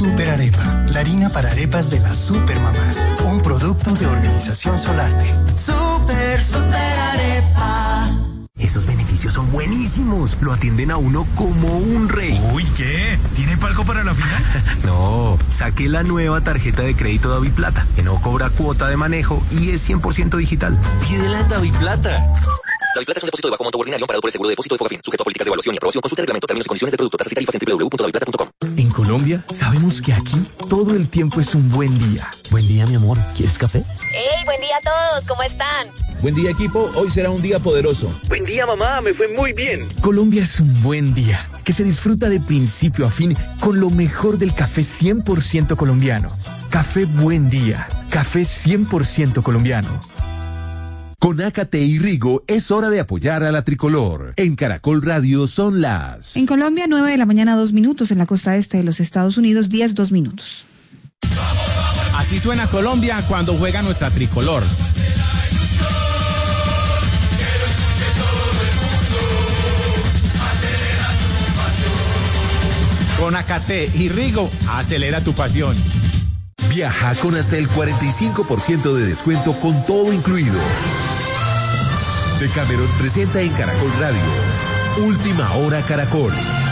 Super Arepa, la harina para arepas de las supermamás. Un producto de Organización Solarte. Super Arepa. Esos beneficios son buenísimos. Lo atienden a uno como un rey. Uy, ¿qué? ¿Tiene palco para la final? No, saqué la nueva tarjeta de crédito DaviPlata, que no cobra cuota de manejo y es 100% digital. Pídela en DaviPlata. DaviPlata es un depósito de bajo monto ordinario amparado por el seguro de depósito de Fogafín, sujeto a políticas de evaluación y aprobación. Consulta el reglamento, términos y condiciones del producto, tasas y tarifas en www.daviplata.com. En Colombia sabemos que aquí todo el tiempo es un buen día. Buen día, mi amor. ¿Quieres café? ¡Hey, buen día a todos! ¿Cómo están? Buen día, equipo. Hoy será un día poderoso. Buen día, mamá. Me fue muy bien. Colombia es un buen día que se disfruta de principio a fin con lo mejor del café 100% colombiano. Café Buen Día. Café 100% colombiano. Con Ácate y Rigo es hora de apoyar a la tricolor. En Caracol Radio son las... En Colombia, 9 de la mañana, 2 minutos. En la costa este de los Estados Unidos, 10, 2 minutos. Así suena Colombia cuando juega nuestra tricolor. Con Ácate y Rigo, acelera tu pasión. Viaja con hasta el 45% de descuento con todo incluido. Decameron presenta en Caracol Radio. Última Hora Caracol.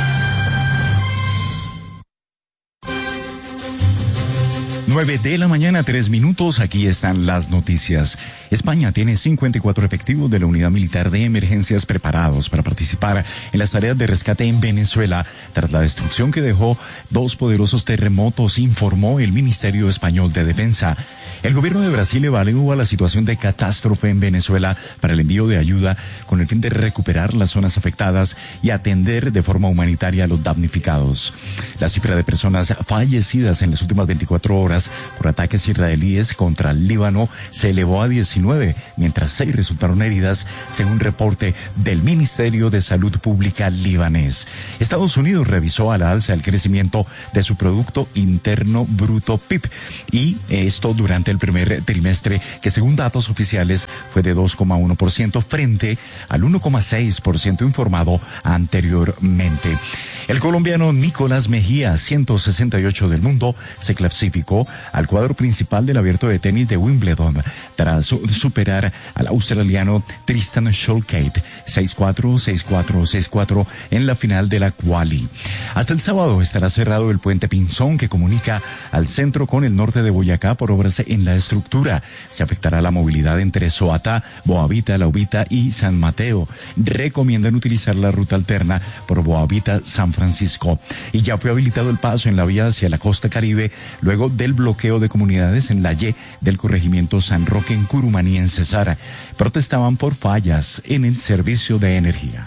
9 de la mañana, 3 minutos. Aquí están las noticias. España tiene 54 efectivos de la Unidad Militar de Emergencias preparados para participar en las tareas de rescate en Venezuela tras la destrucción que dejó 2 poderosos terremotos, informó el Ministerio Español de Defensa. El gobierno de Brasil evalúa la situación de catástrofe en Venezuela para el envío de ayuda con el fin de recuperar las zonas afectadas y atender de forma humanitaria a los damnificados. La cifra de personas fallecidas en las últimas 24 horas por ataques israelíes contra el Líbano se elevó a 19, mientras 6 resultaron heridas, según reporte del Ministerio de Salud Pública libanés. Estados Unidos revisó a la alza el crecimiento de su Producto Interno Bruto PIB, y esto durante el primer trimestre, que según datos oficiales fue de 2,1% frente al 1,6% informado anteriormente. El colombiano Nicolás Mejía, 168 del mundo, se clasificó al cuadro principal del Abierto de Tenis de Wimbledon tras superar al australiano Tristan Sholkate 6-4, 6-4, 6-4 en la final de la quali. Hasta el sábado estará cerrado el puente Pinzón que comunica al centro con el norte de Boyacá por obras en la estructura. Se afectará la movilidad entre Soatá, Boavita, La Ubita y San Mateo. Recomiendan utilizar la ruta alterna por Boavita, San Francisco. Y ya fue habilitado el paso en la vía hacia la costa Caribe luego del bloqueo de comunidades en la Y del corregimiento San Roque en Curumaní, en Cesar. Protestaban por fallas en el servicio de energía.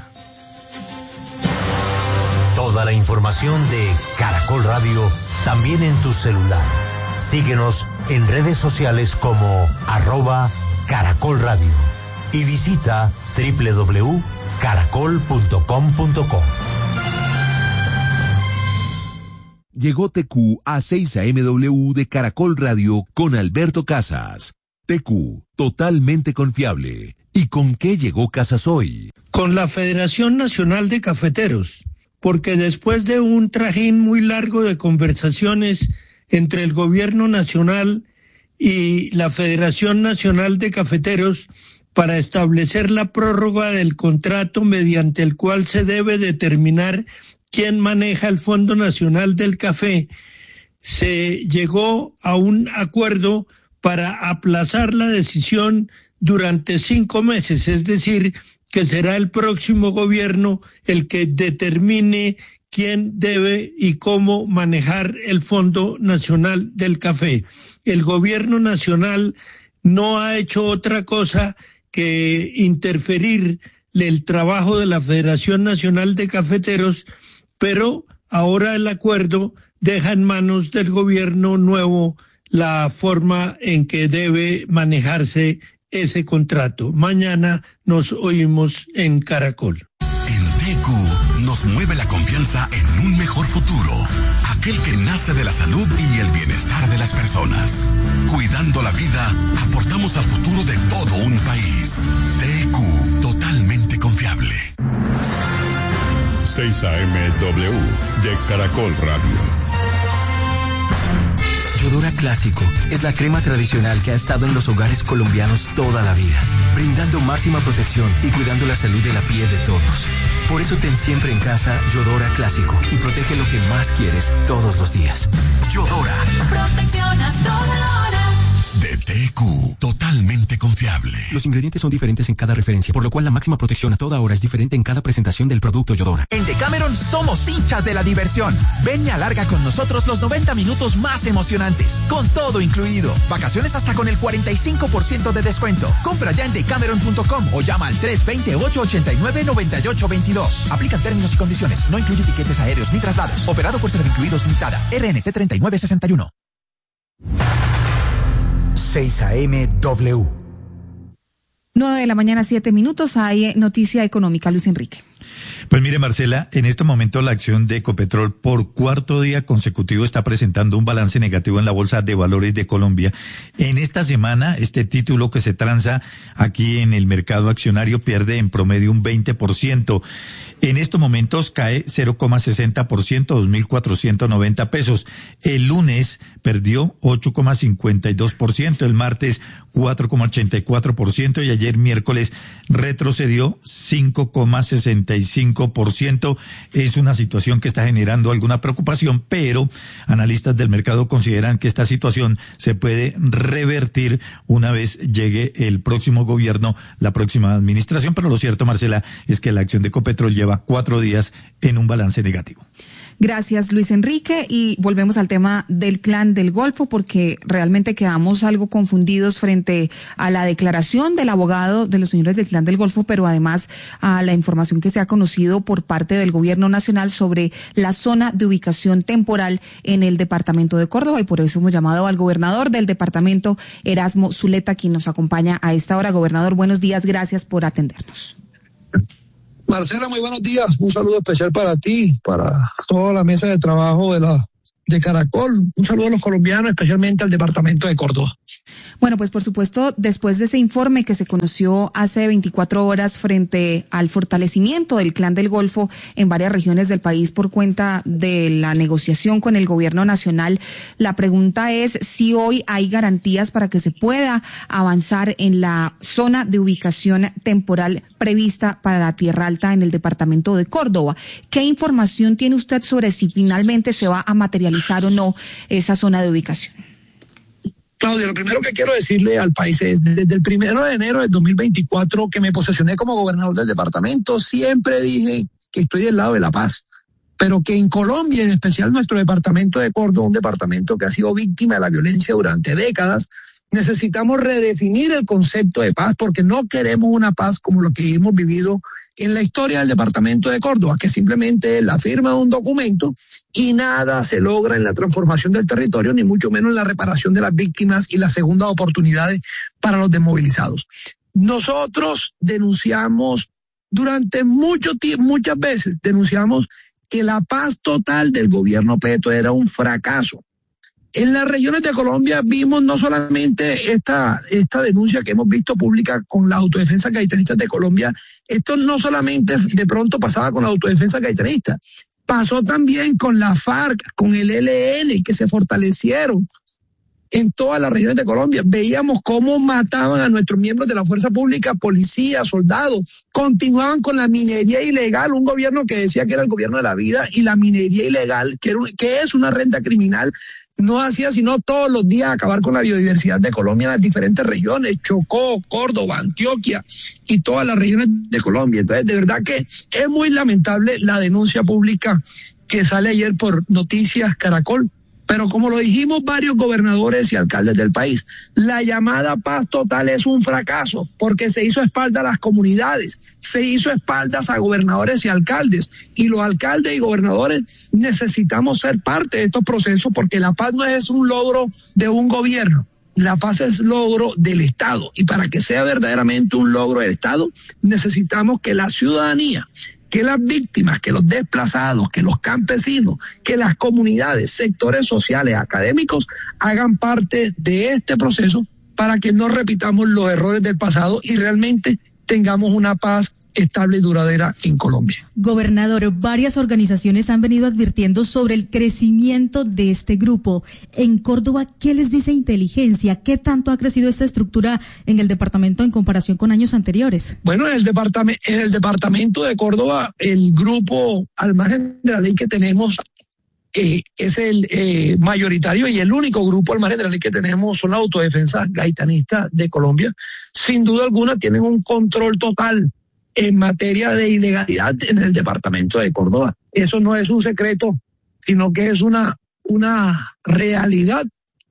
Toda la información de Caracol Radio también en tu celular. Síguenos en redes sociales como @Caracol Radio y visita www.caracol.com.co. Llegó TQ a 6 AM de Caracol Radio con Alberto Casas. TQ, totalmente confiable. ¿Y con qué llegó Casas hoy? Con la Federación Nacional de Cafeteros, porque después de un trajín muy largo de conversaciones entre el Gobierno Nacional y la Federación Nacional de Cafeteros para establecer la prórroga del contrato mediante el cual se debe determinar quién maneja el Fondo Nacional del Café, se llegó a un acuerdo para aplazar la decisión durante 5 meses, es decir, que será el próximo gobierno el que determine quién debe y cómo manejar el Fondo Nacional del Café. El gobierno nacional no ha hecho otra cosa que interferir el trabajo de la Federación Nacional de Cafeteros, pero ahora el acuerdo deja en manos del gobierno nuevo la forma en que debe manejarse ese contrato. Mañana nos oímos en Caracol. En TQ nos mueve la confianza en un mejor futuro, aquel que nace de la salud y el bienestar de las personas. Cuidando la vida, aportamos al futuro de todo un país. TQ, totalmente confiable. 6 AM W de Caracol Radio. Clásico es la crema tradicional que ha estado en los hogares colombianos toda la vida, brindando máxima protección y cuidando la salud de la piel de todos. Por eso ten siempre en casa Yodora Clásico y protege lo que más quieres todos los días. Yodora. Protección a toda hora. De TQ, totalmente confiable. Los ingredientes son diferentes en cada referencia, por lo cual la máxima protección a toda hora es diferente en cada presentación del producto Yodora. En Decameron somos hinchas de la diversión. Ven y alarga con nosotros los 90 minutos más emocionantes, con todo incluido. Vacaciones hasta con el 45% de descuento. Compra ya en decameron.com o llama al 320-889-9822. Aplican términos y condiciones. No incluye tiquetes aéreos ni traslados. Operado por Servincluidos Limitada. RNT 3961. 6 AM W. 9 de la mañana, 7 minutos. Hay noticia económica, Luis Enrique. Pues mire, Marcela, en este momento la acción de Ecopetrol por cuarto día consecutivo está presentando un balance negativo en la Bolsa de Valores de Colombia. En esta semana, este título que se transa aquí en el mercado accionario pierde en promedio un 20%. En estos momentos cae 0,60%, 2.490 pesos. El lunes perdió 8,52%, el martes 4,84% y ayer miércoles retrocedió 5,65%. Es una situación que está generando alguna preocupación, pero analistas del mercado consideran que esta situación se puede revertir una vez llegue el próximo gobierno, la próxima administración. Pero lo cierto, Marcela, es que la acción de Ecopetrol lleva 4 días en un balance negativo. Gracias, Luis Enrique. Y volvemos al tema del Clan del Golfo, porque realmente quedamos algo confundidos frente a la declaración del abogado de los señores del Clan del Golfo, pero además a la información que se ha conocido por parte del Gobierno Nacional sobre la zona de ubicación temporal en el departamento de Córdoba. Y por eso hemos llamado al gobernador del departamento, Erasmo Zuleta, quien nos acompaña a esta hora. Gobernador, buenos días. Gracias por atendernos. Marcela, muy buenos días. Un saludo especial para ti, para toda la mesa de trabajo de Caracol. Un saludo a los colombianos, especialmente al departamento de Córdoba. Bueno, pues por supuesto, después de ese informe que se conoció hace 24 horas frente al fortalecimiento del Clan del Golfo en varias regiones del país por cuenta de la negociación con el gobierno nacional, la pregunta es si hoy hay garantías para que se pueda avanzar en la zona de ubicación temporal prevista para la Tierra Alta en el departamento de Córdoba. ¿Qué información tiene usted sobre si finalmente se va a materializar o no esa zona de ubicación? Claudia, lo primero que quiero decirle al país es, desde el 1 de enero del 2024 que me posesioné como gobernador del departamento, siempre dije que estoy del lado de la paz, pero que en Colombia, en especial nuestro departamento de Córdoba, un departamento que ha sido víctima de la violencia durante décadas, necesitamos redefinir el concepto de paz, porque no queremos una paz como lo que hemos vivido en la historia del departamento de Córdoba, que simplemente es la firma de un documento y nada se logra en la transformación del territorio, ni mucho menos en la reparación de las víctimas y las segundas oportunidades para los desmovilizados. Nosotros denunciamos durante muchas veces, denunciamos que la paz total del gobierno Petro era un fracaso. En las regiones de Colombia vimos no solamente esta denuncia que hemos visto pública con la autodefensa gaitanistas de Colombia, esto no solamente de pronto pasaba con la autodefensa gaitanista, pasó también con la FARC, con el ELN, que se fortalecieron en todas las regiones de Colombia. Veíamos cómo mataban a nuestros miembros de la fuerza pública, policías, soldados, continuaban con la minería ilegal, un gobierno que decía que era el gobierno de la vida, y la minería ilegal, que es una renta criminal, no hacía sino todos los días acabar con la biodiversidad de Colombia en las diferentes regiones, Chocó, Córdoba, Antioquia y todas las regiones de Colombia. Entonces, de verdad que es muy lamentable la denuncia pública que sale ayer por Noticias Caracol. Pero como lo dijimos varios gobernadores y alcaldes del país, la llamada paz total es un fracaso porque se hizo espalda a las comunidades, se hizo espaldas a gobernadores y alcaldes, y los alcaldes y gobernadores necesitamos ser parte de estos procesos, porque la paz no es un logro de un gobierno, la paz es logro del Estado, y para que sea verdaderamente un logro del Estado necesitamos que la ciudadanía, que las víctimas, que los desplazados, que los campesinos, que las comunidades, sectores sociales, académicos, hagan parte de este proceso para que no repitamos los errores del pasado y realmente tengamos una paz estable y duradera en Colombia. Gobernador, varias organizaciones han venido advirtiendo sobre el crecimiento de este grupo. En Córdoba, ¿qué les dice inteligencia? ¿Qué tanto ha crecido esta estructura en el departamento en comparación con años anteriores? Bueno, en el departamento de Córdoba, el grupo, al margen de la ley que tenemos, es el mayoritario y el único grupo al margen de la ley que tenemos son las autodefensas gaitanistas de Colombia. Sin duda alguna tienen un control total en materia de ilegalidad en el departamento de Córdoba. Eso no es un secreto, sino que es una realidad.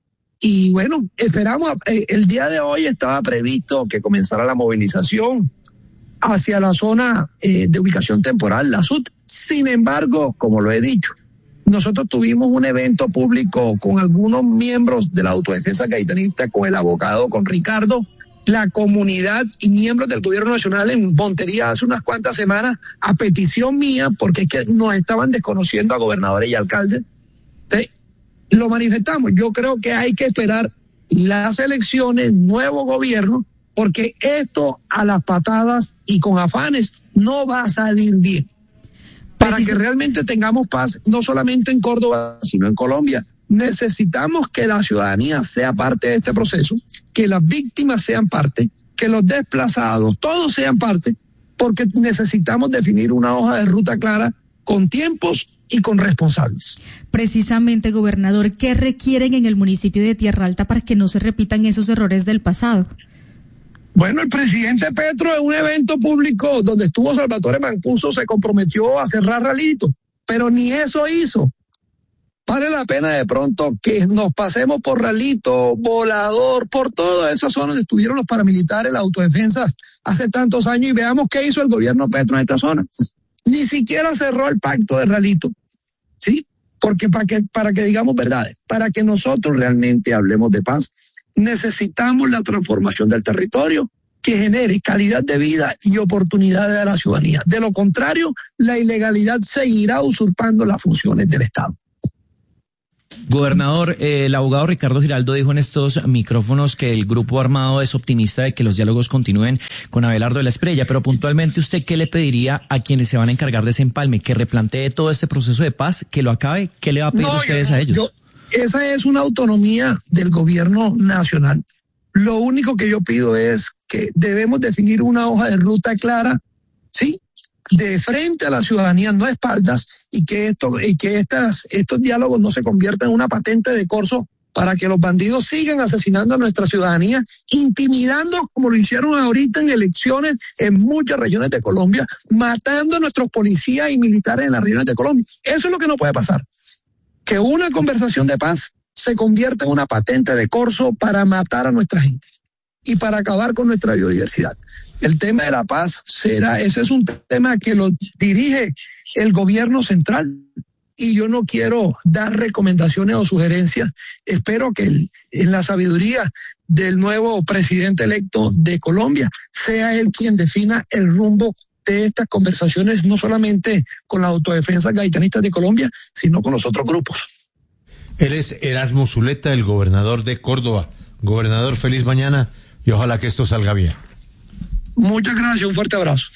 Y bueno, esperamos, el día de hoy estaba previsto que comenzara la movilización hacia la zona de ubicación temporal, la SUT. Sin embargo, como lo he dicho, nosotros tuvimos un evento público con algunos miembros de la autodefensa gaitanista, con el abogado, con Ricardo, la comunidad y miembros del gobierno nacional en Montería hace unas cuantas semanas, a petición mía, porque es que nos estaban desconociendo a gobernadores y alcaldes. Entonces, lo manifestamos. Yo creo que hay que esperar las elecciones, nuevo gobierno, porque esto a las patadas y con afanes no va a salir bien. Para que realmente tengamos paz, no solamente en Córdoba, sino en Colombia, necesitamos que la ciudadanía sea parte de este proceso, que las víctimas sean parte, que los desplazados, todos sean parte, porque necesitamos definir una hoja de ruta clara con tiempos y con responsables. Precisamente, gobernador, ¿qué requieren en el municipio de Tierra Alta para que no se repitan esos errores del pasado? Bueno, el presidente Petro en un evento público donde estuvo Salvatore Mancuso se comprometió a cerrar Ralito, pero ni eso hizo. Vale la pena de pronto que nos pasemos por Ralito, Volador, por todas esas zonas donde estuvieron los paramilitares, las autodefensas hace tantos años y veamos qué hizo el gobierno Petro en esta zona. Ni siquiera cerró el pacto de Ralito, ¿sí? Porque para que digamos verdades, para que nosotros realmente hablemos de paz, necesitamos la transformación del territorio que genere calidad de vida y oportunidades a la ciudadanía. De lo contrario, la ilegalidad seguirá usurpando las funciones del Estado. Gobernador, el abogado Ricardo Giraldo dijo en estos micrófonos que el grupo armado es optimista de que los diálogos continúen con Abelardo de la Espriella, pero puntualmente, ¿usted qué le pediría a quienes se van a encargar de ese empalme? ¿Que replantee todo este proceso de paz, que lo acabe? ¿Qué le va a pedir ustedes a ellos? Esa es una autonomía del gobierno nacional. Lo único que yo pido es que debemos definir una hoja de ruta clara, ¿sí?, de frente a la ciudadanía, no a espaldas, y que estos diálogos no se conviertan en una patente de corso para que los bandidos sigan asesinando a nuestra ciudadanía, intimidando como lo hicieron ahorita en elecciones en muchas regiones de Colombia, matando a nuestros policías y militares en las regiones de Colombia. Eso es lo que no puede pasar. Que una conversación de paz se convierta en una patente de corso para matar a nuestra gente y para acabar con nuestra biodiversidad. El tema de la paz ese es un tema que lo dirige el gobierno central y yo no quiero dar recomendaciones o sugerencias. Espero que en la sabiduría del nuevo presidente electo de Colombia sea él quien defina el rumbo de estas conversaciones, no solamente con la autodefensa gaitanistas de Colombia, sino con los otros grupos. Él es Erasmo Zuleta, el gobernador de Córdoba. Gobernador, feliz mañana y ojalá que esto salga bien. Muchas gracias, un fuerte abrazo.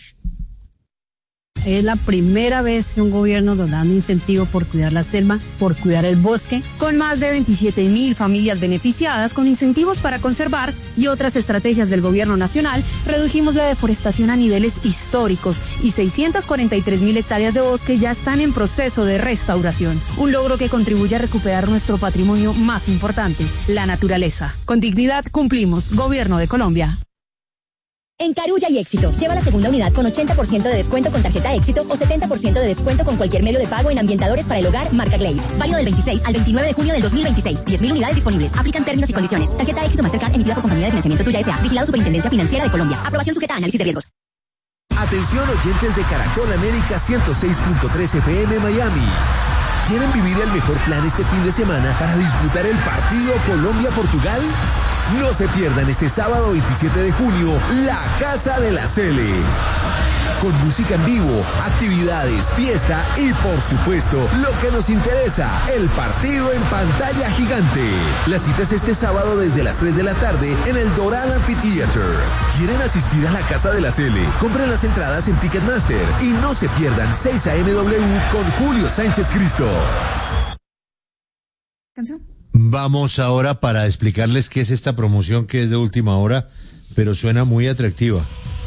Es la primera vez que un gobierno nos da un incentivo por cuidar la selva, por cuidar el bosque. Con más de 27.000 familias beneficiadas con incentivos para conservar y otras estrategias del gobierno nacional, redujimos la deforestación a niveles históricos y 643.000 hectáreas de bosque ya están en proceso de restauración. Un logro que contribuye a recuperar nuestro patrimonio más importante, la naturaleza. Con dignidad cumplimos. Gobierno de Colombia. En Carulla y Éxito, lleva la segunda unidad con 80% de descuento con tarjeta Éxito o 70% de descuento con cualquier medio de pago en ambientadores para el hogar marca Glade. Válido del 26 al 29 de junio del 2026. 10.000 unidades disponibles. Aplican términos y condiciones. Tarjeta Éxito Mastercard emitida por Compañía de Financiamiento Tuya S.A. Vigilado Superintendencia Financiera de Colombia. Aprobación sujeta a análisis de riesgos. Atención oyentes de Caracol América 106.3 FM Miami. ¿Quieren vivir el mejor plan este fin de semana para disfrutar el partido Colombia-Portugal? No se pierdan este sábado 27 de junio, la Casa de la Cele. Con música en vivo, actividades, fiesta y por supuesto, lo que nos interesa, el partido en pantalla gigante. La cita es este sábado desde las 3 de la tarde en el Doral Amphitheater. ¿Quieren asistir a la Casa de la Cele? Compren las entradas en Ticketmaster y no se pierdan 6 AMW con Julio Sánchez Cristo. ¿Canción? Vamos ahora para explicarles qué es esta promoción que es de última hora, pero suena muy atractiva.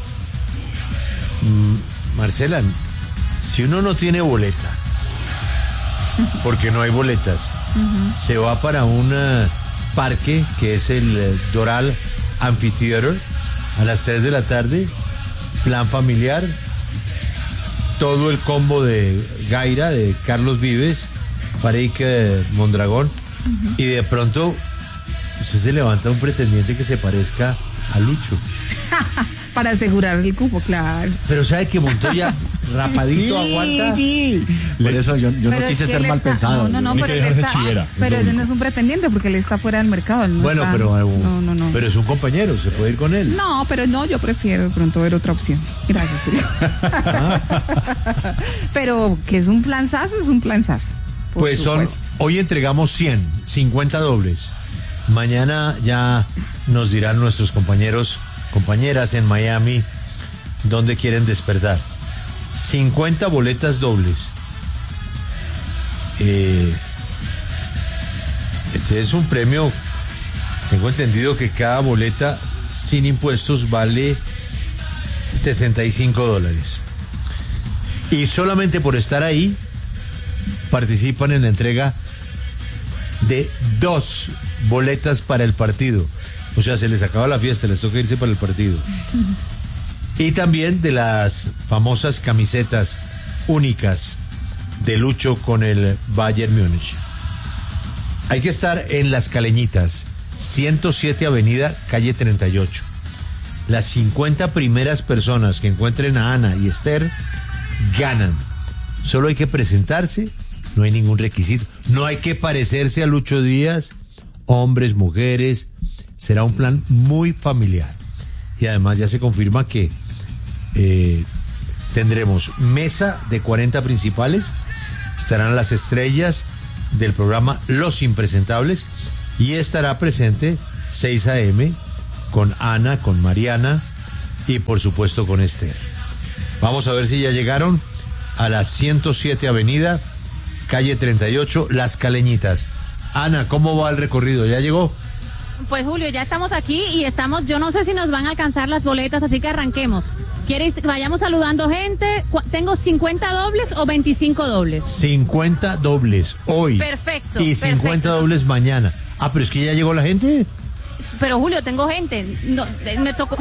Marcela, si uno no tiene boleta, porque no hay boletas, se va para un parque que es el Doral Amphitheater a las 3 de la tarde, plan familiar, todo el combo de Gaira, de Carlos Vives, Farik Mondragón, y de pronto usted se levanta un pretendiente que se parezca a Lucho. Para asegurar el cupo, claro. Pero sabe que Montoya rapadito aguanta. Sí. Por eso yo no quise ser mal pensado. No, pero él está. Pero ese no es un pretendiente porque él está fuera del mercado. Él no bueno, está, no. Pero es un compañero, se puede ir con él. No, pero no, yo prefiero de pronto ver otra opción. Gracias, Julio. Pero que es un planzazo, es un planzazo. Pues hoy entregamos 50 dobles. Mañana ya nos dirán nuestros compañeras en Miami dónde quieren despertar. 50 boletas dobles. Este es un premio. Tengo entendido que cada boleta sin impuestos vale $65. Y solamente por estar ahí participan en la entrega de 2 boletas para el partido. O sea, se les acaba la fiesta, les toca irse para el partido. Y también de las famosas camisetas únicas de Lucho con el Bayern Múnich. Hay que estar en Las Caleñitas, 107 Avenida, calle 38. Las 50 primeras personas que encuentren a Ana y Esther ganan. Solo hay que presentarse, no hay ningún requisito. No hay que parecerse a Lucho Díaz, hombres, mujeres. Será un plan muy familiar. Y además ya se confirma que tendremos mesa de 40 principales, estarán las estrellas del programa Los Impresentables y estará presente 6 AM con Ana, con Mariana y por supuesto con Esther. Vamos a ver si ya llegaron a la 107 Avenida, calle 38, Las Caleñitas. Ana, ¿cómo va el recorrido? ¿Ya llegó? Pues Julio, ya estamos aquí y yo no sé si nos van a alcanzar las boletas, así que arranquemos. ¿Quieres que vayamos saludando gente? ¿Tengo 50 dobles o 25 dobles? 50 dobles hoy. Perfecto. Y 50 dobles mañana. Ah, pero es que ya llegó la gente. Pero Julio, tengo gente. No, me tocó.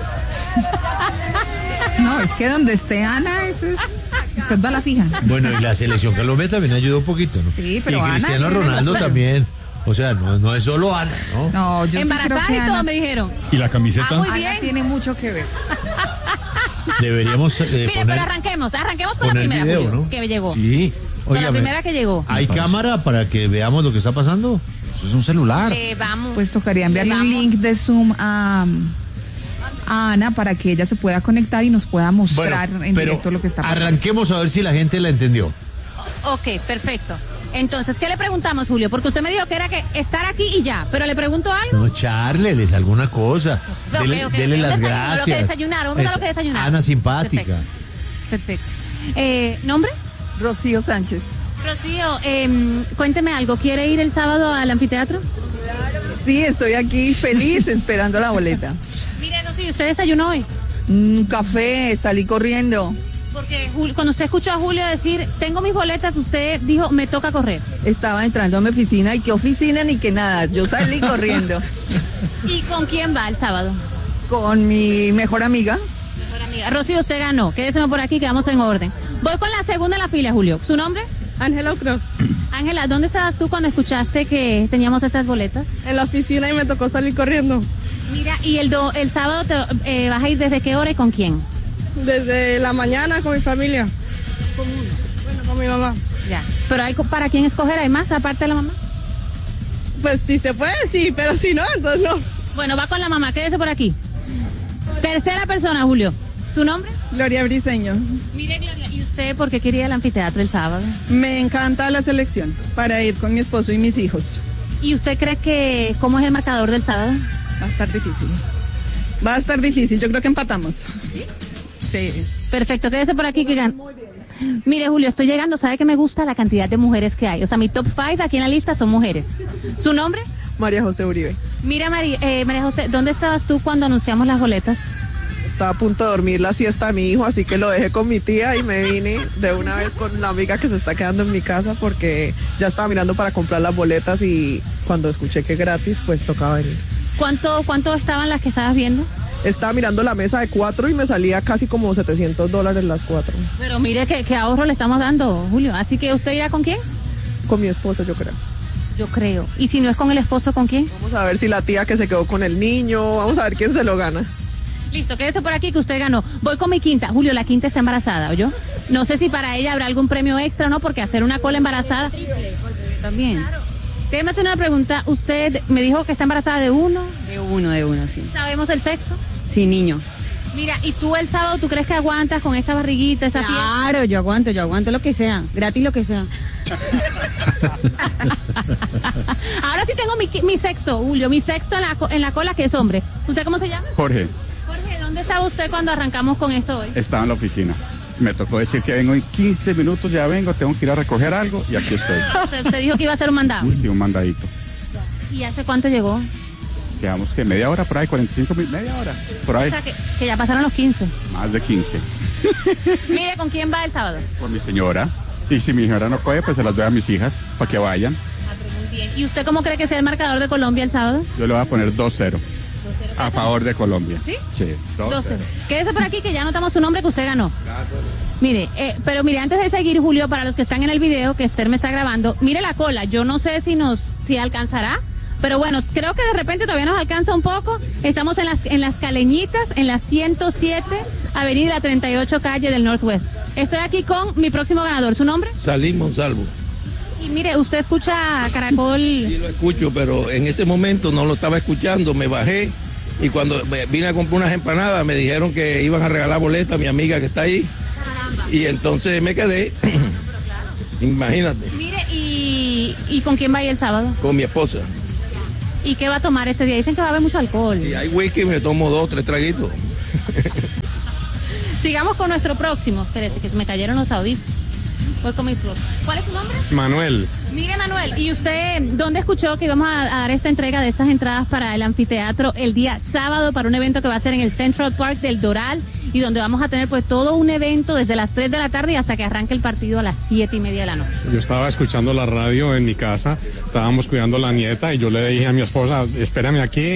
No, es que donde esté Ana, eso es bala fija. Bueno, y la selección Colombia también ayudó un poquito, ¿no? Sí, pero y Ana Cristiano Ronaldo también. O sea, no es solo Ana, ¿no? No, yo embarazada sí creo que y todo Ana... me dijeron. ¿Y la camiseta? Muy bien. Ana tiene mucho que ver. Deberíamos Mire, pero arranquemos con la primera, video, Julio, ¿no? que llegó. Sí. Con la primera que llegó. ¿Hay cámara para que veamos lo que está pasando? Eso es un celular. Vamos. Pues tocaría enviarle un link de Zoom a Ana para que ella se pueda conectar y nos pueda mostrar en directo lo que está pasando. Arranquemos a ver si la gente la entendió. Ok, perfecto. Entonces, ¿qué le preguntamos, Julio? Porque usted me dijo que era que estar aquí y ya, pero le pregunto algo. No, charleles alguna cosa. Dele las gracias. Lo que desayunaron, vamos a lo que desayunaron. Ana simpática. Perfecto. ¿Nombre? Rocío Sánchez. Rocío, cuénteme algo. ¿Quiere ir el sábado al anfiteatro? Sí, estoy aquí feliz esperando la boleta. Mire, Rocío, ¿usted desayunó hoy? Café, salí corriendo. Porque cuando usted escuchó a Julio decir, tengo mis boletas, usted dijo, me toca correr. Estaba entrando a mi oficina y qué oficina ni qué nada, yo salí corriendo. ¿Y con quién va el sábado? Con mi mejor amiga. Rocío, usted ganó, quédese por aquí que vamos en orden. Voy con la segunda en la fila, Julio. ¿Su nombre? Ángela Cross. Ángela, ¿dónde estabas tú cuando escuchaste que teníamos estas boletas? En la oficina y me tocó salir corriendo. Mira, ¿y el sábado vas a ir desde qué hora y con quién? Desde la mañana con mi familia. ¿Con uno? Bueno, con mi mamá. Ya. ¿Pero hay para quién escoger? ¿Hay más aparte de la mamá? Pues si se puede, sí, pero si no, entonces no. Bueno, va con la mamá, quédese por aquí. Tercera persona, Julio. ¿Su nombre? Gloria Briseño. Mire, Gloria, ¿y usted por qué quería ir al anfiteatro el sábado? Me encanta la selección para ir con mi esposo y mis hijos. ¿Y usted cree que cómo es el marcador del sábado? Va a estar difícil. Va a estar difícil, yo creo que empatamos. ¿Sí? Sí. Perfecto, quédese por aquí que gana. Mire, Julio, estoy llegando, ¿sabe que me gusta la cantidad de mujeres que hay? O sea, mi top 5 aquí en la lista son mujeres. ¿Su nombre? María José Uribe. Mira, María José, ¿dónde estabas tú cuando anunciamos las boletas? Estaba a punto de dormir la siesta de mi hijo, así que lo dejé con mi tía y me vine de una vez con la amiga que se está quedando en mi casa porque ya estaba mirando para comprar las boletas y cuando escuché que gratis, pues tocaba venir. ¿Cuánto estaban las que estabas viendo? Estaba mirando la mesa de 4 y me salía casi como $700 las 4. Pero mire qué ahorro le estamos dando, Julio. Así que, ¿usted irá con quién? Con mi esposo, yo creo. Yo creo. ¿Y si no es con el esposo, con quién? Vamos a ver si la tía que se quedó con el niño, vamos a ver quién se lo gana. Listo, quédese por aquí que usted ganó. Voy con mi quinta. Julio, la quinta está embarazada, ¿oyó? No sé si para ella habrá algún premio extra, ¿no? Porque hacer una cola embarazada... También. Déjeme hacer una pregunta. Usted me dijo que está embarazada de uno. De uno, sí. ¿Sabemos el sexo? Sí, niño. Mira, ¿y tú el sábado, tú crees que aguantas con esta barriguita, esa piel? Claro, yo aguanto lo que sea, gratis lo que sea. Ahora sí tengo mi sexto, Julio, mi sexto en la cola, que es hombre. ¿Usted cómo se llama? Jorge. Jorge, ¿dónde estaba usted cuando arrancamos con esto hoy? Estaba en la oficina. Me tocó decir que vengo en 15 minutos, ya vengo, tengo que ir a recoger algo y aquí estoy. Usted dijo que iba a hacer un mandado. Sí, un mandadito. ¿Y hace cuánto llegó? Digamos que media hora por ahí, 45 minutos, media hora por ahí. O sea, que ya pasaron los 15. Más de 15. Mire, ¿con quién va el sábado? Por mi señora. Y si mi señora no coge, pues se las doy a mis hijas para que vayan. Muy bien. ¿Y usted cómo cree que sea el marcador de Colombia el sábado? Yo le voy a poner 2-0. A favor de Colombia. ¿Sí? Sí, 2-0. Quédese por aquí que ya anotamos su nombre que usted ganó. Mire, pero mire, antes de seguir, Julio, para los que están en el video, que Esther me está grabando, mire la cola. Yo no sé si alcanzará. Pero bueno, creo que de repente todavía nos alcanza un poco. Estamos en las Caleñitas, en la 107 Avenida 38 Calle del Northwest. Estoy aquí con mi próximo ganador. ¿Su nombre? Salim Monsalvo. Y mire, ¿usted escucha Caracol? Sí, lo escucho, pero en ese momento no lo estaba escuchando. Me bajé y cuando vine a comprar unas empanadas me dijeron que iban a regalar boletas a mi amiga que está ahí. Caramba. Y entonces me quedé. Pero claro. Imagínate. Mire, ¿y con quién va a ir el sábado? Con mi esposa. ¿Y qué va a tomar este día? Dicen que va a haber mucho alcohol. Si hay whisky, me tomo 2 o 3 traguitos. Sigamos con nuestro próximo. Espérese, que me cayeron los audífonos. Voy con mi flor. ¿Cuál es su nombre? Manuel. Mire, Manuel, ¿y usted dónde escuchó que íbamos a dar esta entrega de estas entradas para el anfiteatro el día sábado para un evento que va a ser en el Central Park del Doral y donde vamos a tener pues todo un evento desde las 3 de la tarde y hasta que arranque el partido a las 7:30 de la noche? Yo estaba escuchando la radio en mi casa, estábamos cuidando a la nieta y yo le dije a mi esposa, espérame aquí